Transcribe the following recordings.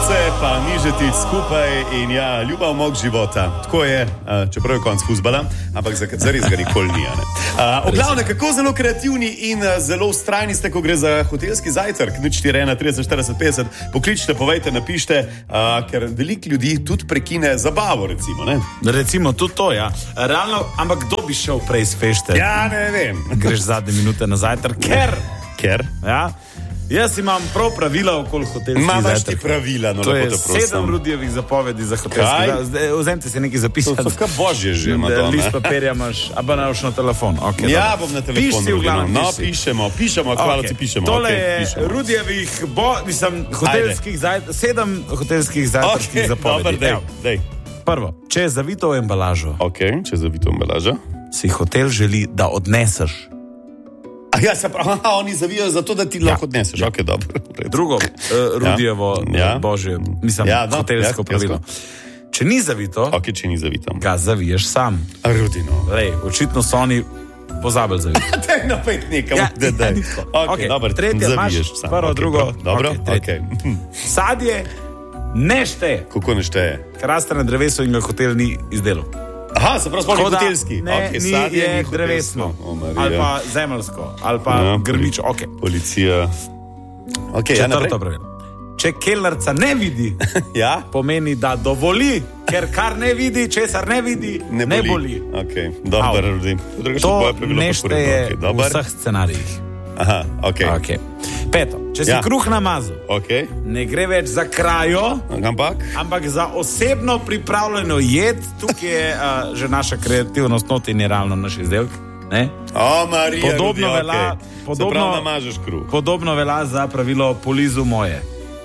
sonce pa nižeti skupaj in ja, ljubav mok života. Tako je, čeprav je konc fuzbala, ampak zares ga nikoli ni. Oglavne, kako zelo kreativni in zelo ustrajni ste, ko gre za hotelski zajtrk. Nič 4, 30, 40, 50. Pokličite, povejte, napište, ker veliko ljudi tudi prekine zabavo, recimo, ne? Recimo, tudi to, ja. Realno, ampak kdo bi šel prej z fešte? Ja, ne vem. Greš zadnje minute na zajtrk, ker? Ja. Jaz imam prav pravila okoli hotelskih zajtrkov. Imaš ti pravila, no to lepo je te prosim. 7 Rudijevih zapovedi za hotelski zajtrk. Vzemite si nekaj zapisati. To kaj božje že ima doma. List papirja imaš, a pa naš na telefon. Okay, ja, bom na telefonu. Piši v glavnem. No, pišemo, hvala ti pišemo. Tole je Rudijevih, hotelskih zajtrkov, 7 hotelskih zajtrkih zapovedi. Dej. Prvo, če je zavito v embalažo. Ok, če je zavito v embalažo. Si hotel želi, da odneseš. Ja, oni zavijajo zato, da ti lahko odneseš. Ok, dobro. Drugo, Rudijevo, božje, mislim, hotelsko pravilo. Če ni zavito, če ni zavito, ga zaviješ sam. Rudino. Lej, očitno so oni pozabili zaviti. Daj napet nekam. Ok, dobro, tretje imaš, prvo, drugo. Dobro, ok. Sadje ne šteje. Kako ne šteje? Ker raste na drevesu in ga hotel ni izdelal. Aha, se pravi sploh ni hotelski. Ne, je drevesno, ali pa zemeljsko, ali pa grmič, ok. Policija. Četrto pravilo. Če kelnerca ne vidi, pomeni, da dovoli, ker kar ne vidi, česar ne vidi, ne boli. Ok, dobro. To ne šteje v vseh scenarijih. Aha, ok. Peto, če si kruh namazal, ne gre več za krajo, ampak za osebno pripravljeno jed. Tukaj je že naša kreativnost not in je ravno naš izdelek. Marija, podobno namažeš kruh. Podobno velja za pravilo polizu moje.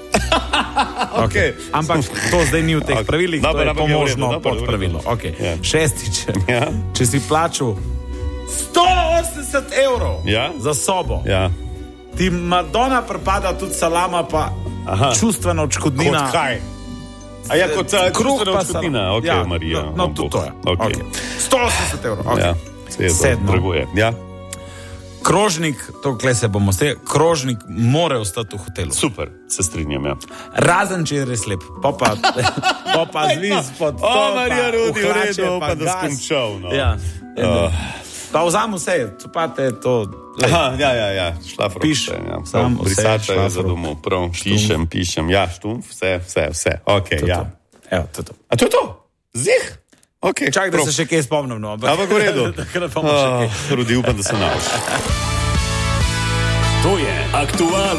Ampak to zdaj ni v teh pravilih, to je pomožno pod pravilo. Šestič, če si plačal 180 evrov za sobo, ti Madonna pripada tudi salama, pa čustvena odškodnina. Kot kaj? Kot čustvena odškodnina? Ok, Marija. No, tudi to je. 180 evrov. Sedmo. Krožnik, tukaj se bomo stali, krožnik mora ostati v hotelu. Super, se strinjam, ja. Razen, če je res lep. Pa zviz pod to, Marija, Rudi, v redu, pa da gas. skončal, no. Pa vzam vse, cupate to. Ja, šlafrok. Piš, sam vse, brisača je za domov, prav, pišem, ja, štumf, vse, ok, ja. Evo, to je to. A to je to? Zih? Okay, čak, da se še kaj spomnim, no. Ampak v redu. Rudi, upam, da se nauči. To je Aktualno.